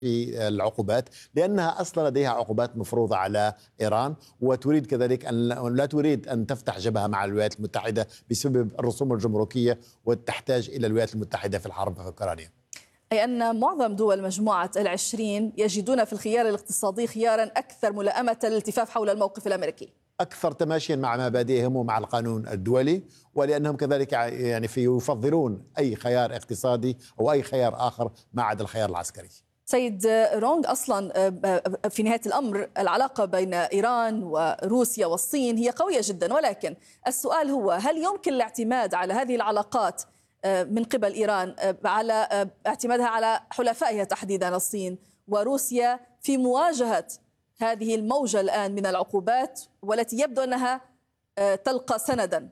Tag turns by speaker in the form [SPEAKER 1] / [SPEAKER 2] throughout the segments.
[SPEAKER 1] في العقوبات، لأنها أصلا لديها عقوبات مفروضة على إيران، وتريد كذلك أن لا تريد أن تفتح جبهة مع الولايات المتحدة بسبب الرسوم الجمركية، وتحتاج إلى الولايات المتحدة في الحرب في أوكرانيا.
[SPEAKER 2] أي أن معظم دول مجموعة ال20 يجدون في الخيار الاقتصادي خيارا أكثر ملائمة للالتفاف حول الموقف الأمريكي،
[SPEAKER 1] أكثر تماشيا مع مبادئهم ومع القانون الدولي، ولأنهم كذلك يفضلون أي خيار اقتصادي أو أي خيار آخر ما عدا الخيار العسكري.
[SPEAKER 2] سيد رونغ، أصلا في نهاية الأمر العلاقة بين إيران وروسيا والصين هي قوية جدا، ولكن السؤال هو هل يمكن الاعتماد على هذه العلاقات من قبل إيران على اعتمادها على حلفائها تحديدا الصين وروسيا في مواجهة هذه الموجة الآن من العقوبات والتي يبدو أنها تلقى سندا؟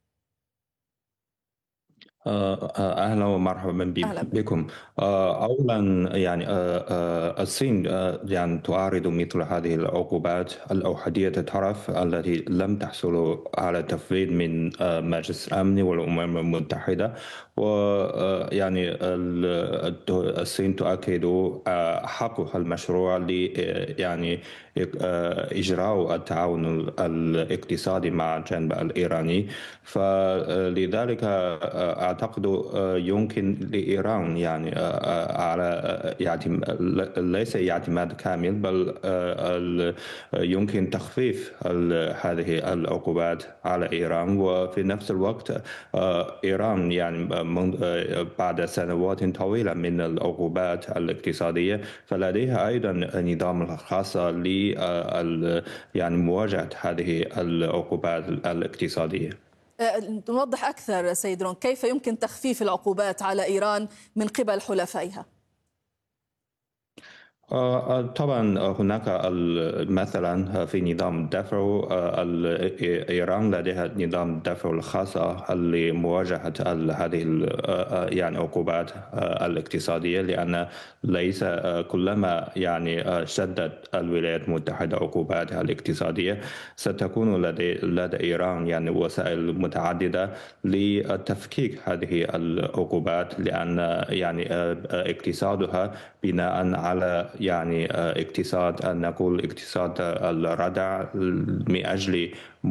[SPEAKER 3] أهلا ومرحبا بكم. أولا الصين تعارض مثل هذه العقوبات الأحادية الطرف التي لم تحصل على تفويض من مجلس الأمن والأمم المتحدة، الصين تؤكد حقها المشروع إجراء التعاون الاقتصادي مع الجانب الإيراني. فلذلك أعتقد يمكن لإيران ليس اعتماد كامل، بل يمكن تخفيف هذه العقوبات على إيران. وفي نفس الوقت إيران بعد سنوات طويلة من العقوبات الاقتصادية فلديها أيضا نظام خاص لمواجهة هذه العقوبات الاقتصادية.
[SPEAKER 2] نوضح أكثر سيد رون، كيف يمكن تخفيف العقوبات على إيران من قبل حلفائها؟
[SPEAKER 3] طبعا هناك مثلا في نظام الدفع، إيران لديها نظام الدفع الخاص لمواجهة هذه العقوبات الاقتصادية، لأن ليس كلما شدت الولايات المتحدة عقوباتها الاقتصادية ستكون لدى إيران وسائل متعددة لتفكيك هذه العقوبات، لأن اقتصادها بناء على اقتصاد الردع من أجل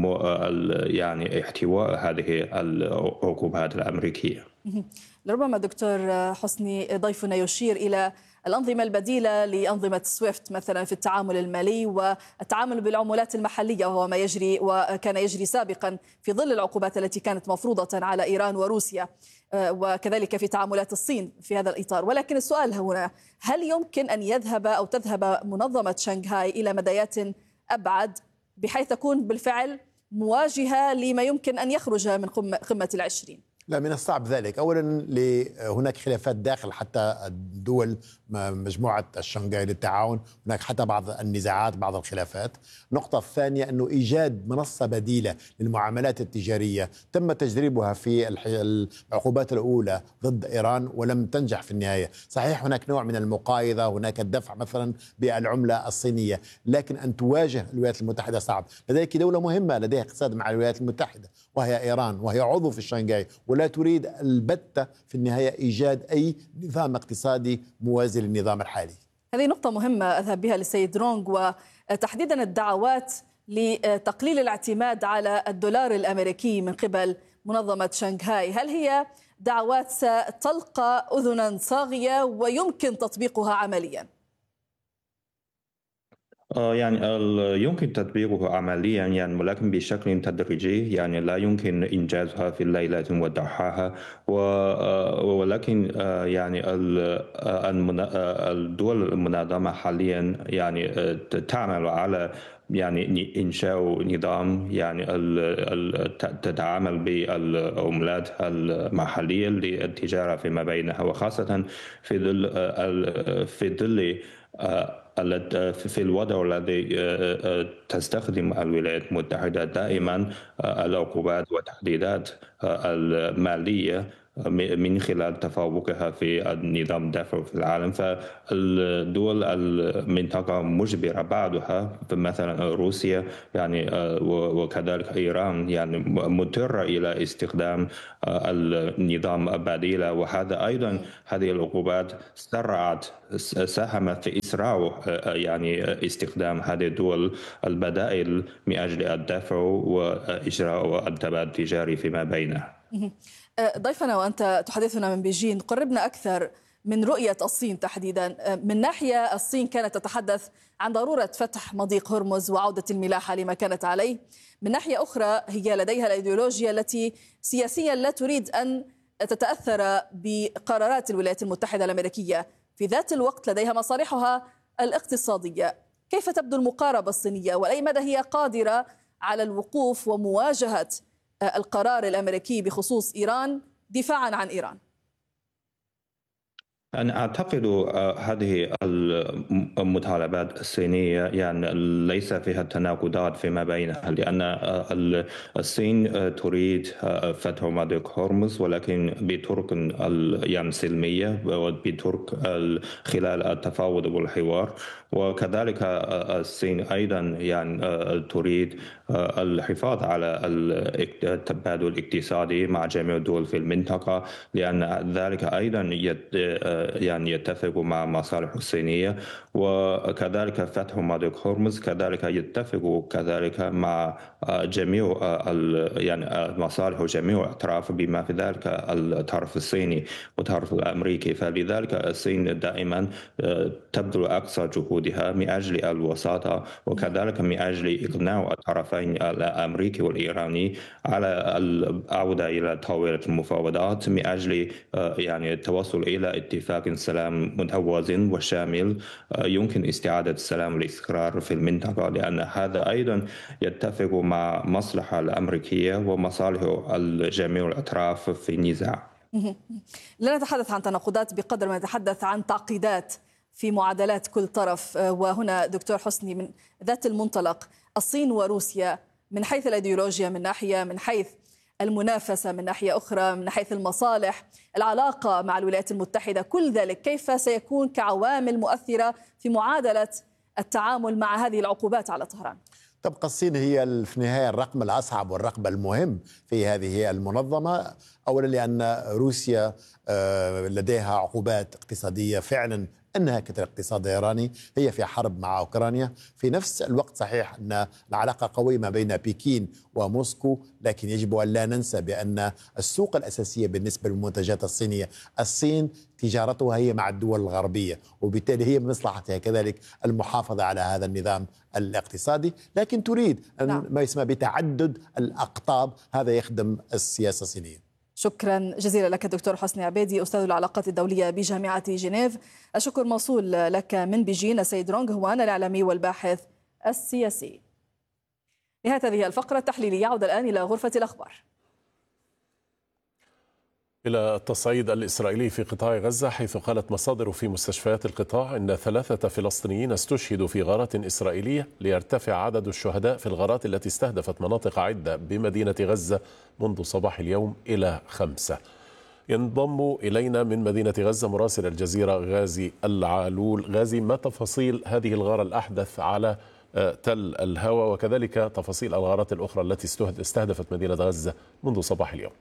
[SPEAKER 3] احتواء هذه العقوبات الأمريكية.
[SPEAKER 2] لربما دكتور حسني ضيفنا يشير إلى الأنظمة البديلة لأنظمة سويفت مثلا في التعامل المالي والتعامل بالعملات المحلية، وهو ما يجري وكان يجري سابقا في ظل العقوبات التي كانت مفروضة على إيران وروسيا، وكذلك في تعاملات الصين في هذا الإطار. ولكن السؤال هنا، هل يمكن أن تذهب منظمة شنغهاي إلى مدايات أبعد بحيث تكون بالفعل مواجهة لما يمكن أن يخرج من قمة ال20؟
[SPEAKER 1] لا، من الصعب ذلك. أولا هناك خلافات داخل حتى الدول مجموعة الشنغهاي للتعاون، هناك حتى بعض النزاعات، بعض الخلافات. النقطة الثانية أنه إيجاد منصة بديلة للمعاملات التجارية تم تجريبها في العقوبات الأولى ضد إيران ولم تنجح في النهاية. صحيح هناك نوع من المقايضة، هناك الدفع مثلا بالعملة الصينية، لكن أن تواجه الولايات المتحدة صعب. لديك دولة مهمة لديها اقتصاد مع الولايات المتحدة وهي إيران، وهي عضو في الشنغهاي، ولا تريد البتة في النهاية إيجاد أي نظام اقتصادي موازي للنظام الحالي.
[SPEAKER 2] هذه نقطة مهمة أذهب بها للسيد رونغ، وتحديدا الدعوات لتقليل الاعتماد على الدولار الأمريكي من قبل منظمة شنغهاي. هل هي دعوات ستلقى أذنا صاغية ويمكن تطبيقها عمليا؟
[SPEAKER 3] يمكن تطبيقه عمليا ولكن بشكل تدريجي، لا يمكن إنجازها في ليلة ودحاها. ولكن الدول المنظمة حاليا تعمل على إنشاء نظام تتعامل بالعملات المحلية للتجارة فيما بينها، وخاصة في ظل في الوضع الذي تستخدم الولايات المتحدة دائما العقوبات والتحديدات المالية من خلال تفوقها في النظام الدفع في العالم. فالدول المنطقة مجبرة بعضها مثلا روسيا يعني وكذلك إيران يعني مضطرة إلى استخدام النظام البديل، وهذا أيضا هذه العقوبات ساهمت في إسراع يعني استخدام هذه الدول البدائل من أجل الدفع وإجراء التبادل التجاري فيما بينها.
[SPEAKER 2] ضيفنا وأنت تحدثنا من بيجين، قربنا أكثر من رؤية الصين تحديدا. من ناحية الصين كانت تتحدث عن ضرورة فتح مضيق هرمز وعودة الملاحة لما كانت عليه، من ناحية أخرى هي لديها الأيديولوجيا التي سياسيا لا تريد أن تتأثر بقرارات الولايات المتحدة الأمريكية، في ذات الوقت لديها مصالحها الاقتصادية. كيف تبدو المقاربة الصينية وأي مدى هي قادرة على الوقوف ومواجهة القرار الأمريكي بخصوص إيران دفاعا عن إيران؟
[SPEAKER 3] أنا أعتقد هذه المطالبات الصينية يعني ليس فيها تناقضات فيما بينها، لأن الصين تريد فتح مضيق هرمز ولكن بطرق يعني سلمية وبطرق خلال التفاوض والحوار، وكذلك الصين أيضا يعني تريد الحفاظ على التبادل الاقتصادي مع جميع الدول في المنطقة، لأن ذلك أيضا يعني يتفق مع مصالح الصينية، وكذلك فتح مضيق هرمز كذلك يتفق كذلك مع جميع يعني مصالح جميع الأطراف بما في ذلك الطرف الصيني والطرف الأمريكي. فلذلك الصين دائما تبذل أقصى جهودها من أجل الوساطة وكذلك من أجل إقناع الطرفين الأمريكي والإيراني على العودة إلى طاولة المفاوضات من أجل يعني التوصل إلى اتفاق سلام متوازن وشامل يمكن استعادة السلام والاستقرار في المنطقة، لأن هذا أيضا يتفق مع مصلحة الأمريكية ومصالح جميع الأطراف في النزاع.
[SPEAKER 2] لا نتحدث عن تناقضات بقدر ما نتحدث عن تعقيدات في معادلات كل طرف. وهنا دكتور حسني، من ذات المنطلق الصين وروسيا من حيث الأيديولوجيا من ناحية، من حيث المنافسة من ناحية أخرى، من حيث المصالح، العلاقة مع الولايات المتحدة، كل ذلك كيف سيكون كعوامل مؤثرة في معادلة التعامل مع هذه العقوبات على طهران؟
[SPEAKER 1] تبقى الصين هي في النهاية الرقم الأصعب والرقم المهم في هذه المنظمة، أولا لأن روسيا لديها عقوبات اقتصادية فعلا انهكت الاقتصاد الايراني، هي في حرب مع اوكرانيا. في نفس الوقت صحيح ان العلاقه قويه ما بين بكين وموسكو، لكن يجب ان لا ننسى بان السوق الاساسيه بالنسبه للمنتجات الصينيه، الصين تجارتها هي مع الدول الغربيه، وبالتالي هي من مصلحتها كذلك المحافظه على هذا النظام الاقتصادي، لكن تريد أن ما يسمى بتعدد الاقطاب، هذا يخدم السياسه الصينيه.
[SPEAKER 2] شكرا جزيلا لك دكتور حسني عبيدي، أستاذ العلاقات الدولية بجامعة جنيف. الشكر موصول لك من بيجين السيد رونغ هوان الإعلامي والباحث السياسي. نهاية هذه الفقرة التحليلية، عودة الآن إلى غرفة الأخبار.
[SPEAKER 4] إلى التصعيد الإسرائيلي في قطاع غزة، حيث قالت مصادر في مستشفيات القطاع إن 3 فلسطينيين استشهدوا في غارات إسرائيلية، ليرتفع عدد الشهداء في الغارات التي استهدفت مناطق عدة بمدينة غزة منذ صباح اليوم إلى 5. ينضم إلينا من مدينة غزة مراسل الجزيرة غازي العالول. غازي، ما تفاصيل هذه الغارة الأحدث على تل الهوى، وكذلك تفاصيل الغارات الأخرى التي استهدفت مدينة غزة منذ صباح اليوم؟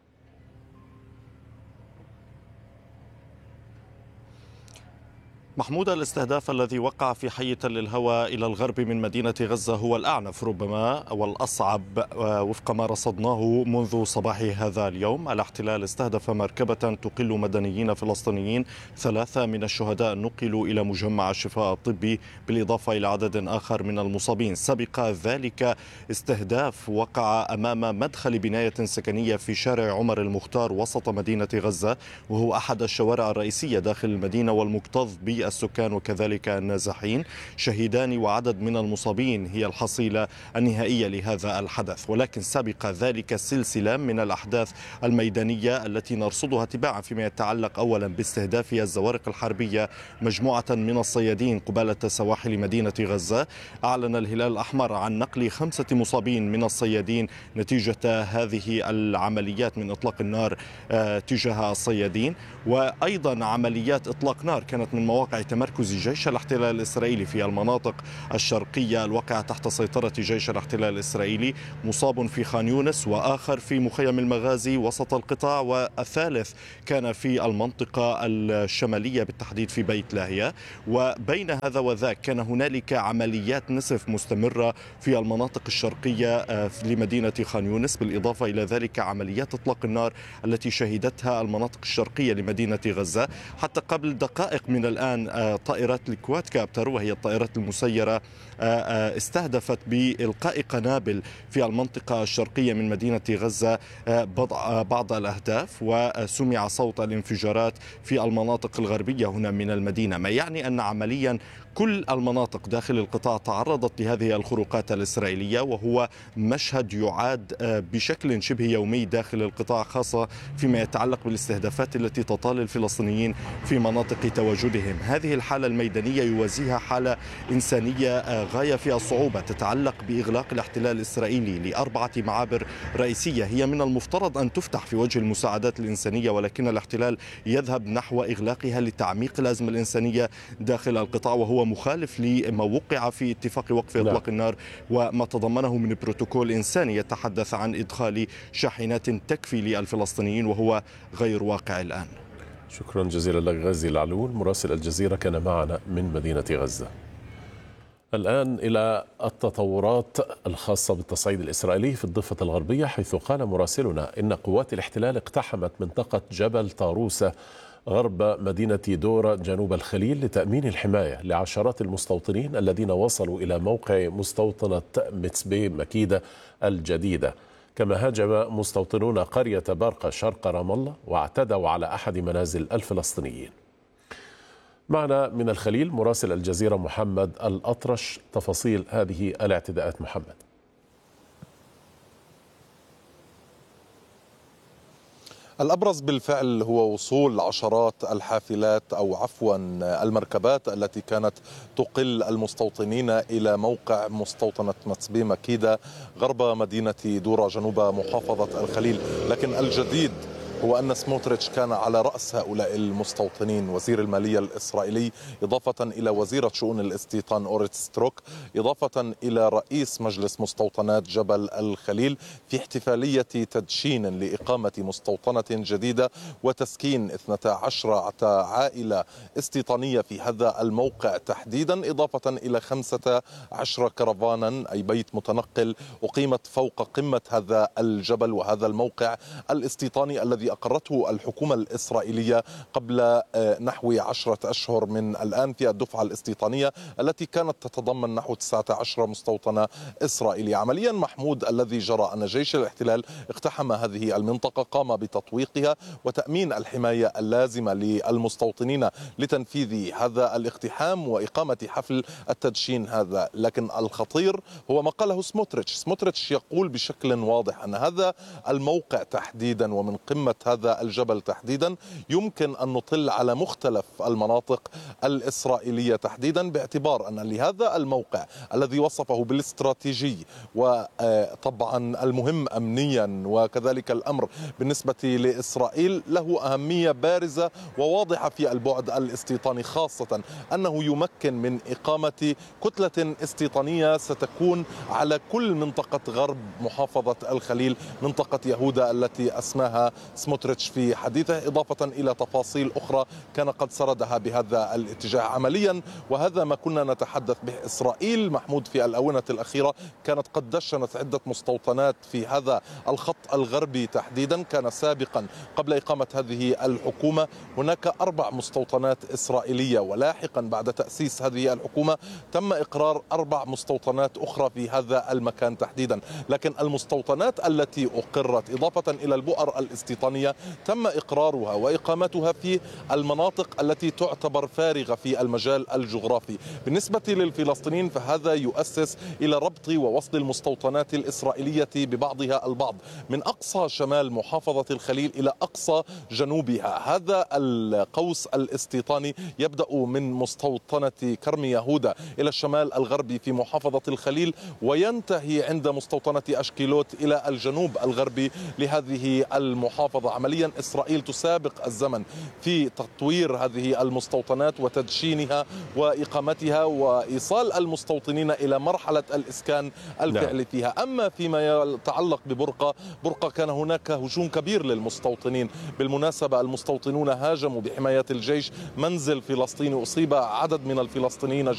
[SPEAKER 5] محمود، الاستهداف الذي وقع في حي تل الهوى إلى الغرب من مدينة غزة هو الأعنف ربما والأصعب وفق ما رصدناه منذ صباح هذا اليوم. الاحتلال استهدف مركبة تقل مدنيين فلسطينيين، 3 من الشهداء نقلوا إلى مجمع الشفاء الطبي بالإضافة إلى عدد آخر من المصابين. سبق ذلك استهداف وقع أمام مدخل بناية سكنية في شارع عمر المختار وسط مدينة غزة، وهو أحد الشوارع الرئيسية داخل المدينة والمكتظ السكان وكذلك النازحين. شهيدان وعدد من المصابين هي الحصيلة النهائية لهذا الحدث، ولكن سبق ذلك سلسلة من الأحداث الميدانية التي نرصدها تباعا فيما يتعلق أولا باستهداف الزوارق الحربية مجموعة من الصيادين قبالة سواحل مدينة غزة. أعلن الهلال الأحمر عن نقل 5 مصابين من الصيادين نتيجة هذه العمليات من إطلاق النار تجاه الصيادين، وأيضا عمليات إطلاق نار كانت من مواقع تمركز جيش الاحتلال الإسرائيلي في المناطق الشرقية الواقعة تحت سيطرة جيش الاحتلال الإسرائيلي. مصاب في خان يونس، وآخر في مخيم المغازي وسط القطاع، والثالث كان في المنطقة الشمالية بالتحديد في بيت لاهيا. وبين هذا وذاك كان هنالك عمليات نسف مستمرة في المناطق الشرقية لمدينة خان يونس، بالإضافة إلى ذلك عمليات إطلاق النار التي شهدتها المناطق الشرقية لمدينة غزة. حتى قبل دقائق من الآن طائرات الكواد كابتر، وهي الطائرات المسيرة، استهدفت بإلقاء قنابل في المنطقة الشرقية من مدينة غزة بعض الأهداف، وسمع صوت الانفجارات في المناطق الغربية هنا من المدينة، ما يعني أن عمليا كل المناطق داخل القطاع تعرضت لهذه الخروقات الإسرائيلية، وهو مشهد يعاد بشكل شبه يومي داخل القطاع، خاصة فيما يتعلق بالاستهدافات التي تطال الفلسطينيين في مناطق تواجدهم. هذه الحالة الميدانية يوازيها حالة إنسانية غاية فيها الصعوبة تتعلق بإغلاق الاحتلال الإسرائيلي ل4 معابر رئيسية هي من المفترض أن تفتح في وجه المساعدات الإنسانية، ولكن الاحتلال يذهب نحو إغلاقها لتعميق الأزمة الإنسانية داخل القطاع، وهو مخالف لما وقع في اتفاق وقف إطلاق النار وما تضمنه من بروتوكول إنساني يتحدث عن إدخال شاحنات تكفي للفلسطينيين، وهو غير واقع الآن.
[SPEAKER 4] شكرا جزيلا لك غازي العلول، مراسل الجزيرة كان معنا من مدينة غزة. الآن إلى التطورات الخاصة بالتصعيد الإسرائيلي في الضفة الغربية، حيث قال مراسلنا إن قوات الاحتلال اقتحمت منطقة جبل طاروسة غرب مدينة دورة جنوب الخليل لتأمين الحماية لعشرات المستوطنين الذين وصلوا إلى موقع مستوطنة متسبي مكيدة الجديدة. كما هاجم مستوطنون قرية بارقة شرق رام الله واعتدوا على أحد منازل الفلسطينيين. معنا من الخليل مراسل الجزيرة محمد الأطرش تفاصيل هذه الاعتداءات. محمد.
[SPEAKER 6] الأبرز بالفعل هو وصول عشرات الحافلات أو عفوا المركبات التي كانت تقل المستوطنين إلى موقع مستوطنة متسبي مكيدة غرب مدينة دورة جنوب محافظة الخليل. لكن الجديد هو أن سموتريتش كان على رأس هؤلاء المستوطنين، وزير المالية الإسرائيلي، إضافة إلى وزيرة شؤون الاستيطان أوريت ستروك، إضافة إلى رئيس مجلس مستوطنات جبل الخليل، في احتفالية تدشين لإقامة مستوطنة جديدة وتسكين 12 عائلة استيطانية في هذا الموقع تحديدا، إضافة إلى 15 كرفانا أي بيت متنقل أقيمت فوق قمة هذا الجبل وهذا الموقع الاستيطاني الذي أقرته الحكومة الإسرائيلية قبل نحو 10 أشهر من الآن في الدفعة الاستيطانية التي كانت تتضمن نحو 19 مستوطنة إسرائيلية. عمليا محمود الذي جرى أن جيش الاحتلال اقتحم هذه المنطقة، قام بتطويقها وتأمين الحماية اللازمة للمستوطنين لتنفيذ هذا الاقتحام وإقامة حفل التدشين هذا. لكن الخطير هو ما قاله سموتريتش يقول بشكل واضح أن هذا الموقع تحديدا ومن قمة هذا الجبل تحديدا يمكن أن نطل على مختلف المناطق الإسرائيلية تحديدا، باعتبار أن لهذا الموقع الذي وصفه بالاستراتيجي وطبعا المهم أمنيا وكذلك الأمر بالنسبة لإسرائيل له أهمية بارزة وواضحة في البعد الاستيطاني، خاصة أنه يمكن من إقامة كتلة استيطانية ستكون على كل منطقة غرب محافظة الخليل، منطقة يهودا التي أسماها سموتريتش في حديثه، إضافة إلى تفاصيل أخرى كان قد سردها بهذا الاتجاه. عمليا وهذا ما كنا نتحدث به، إسرائيل محمود في الآونة الأخيرة كانت قد دشنت عدة مستوطنات في هذا الخط الغربي تحديدا. كان سابقا قبل إقامة هذه الحكومة هناك 4 مستوطنات إسرائيلية، ولاحقا بعد تأسيس هذه الحكومة تم إقرار 4 مستوطنات أخرى في هذا المكان تحديدا. لكن المستوطنات التي أقرت إضافة إلى البؤر الاستيطانية الاستيطانية تم إقرارها وإقامتها في المناطق التي تعتبر فارغة في المجال الجغرافي. بالنسبة للفلسطينيين فهذا يؤسس إلى ربط ووصل المستوطنات الإسرائيلية ببعضها البعض من أقصى شمال محافظة الخليل إلى أقصى جنوبها. هذا القوس الاستيطاني يبدأ من مستوطنة كرم يهودا إلى الشمال الغربي في محافظة الخليل وينتهي عند مستوطنة أشكيلوت إلى الجنوب الغربي لهذه المحافظة. عمليا إسرائيل تسابق الزمن في تطوير هذه المستوطنات وتدشينها وإقامتها وإيصال المستوطنين إلى مرحلة الإسكان الفعلي فيها. أما فيما يتعلق برقة كان هناك هجوم كبير للمستوطنين. بالمناسبة المستوطنون هاجموا بحماية الجيش منزل فلسطيني، أصيب عدد من الفلسطينيين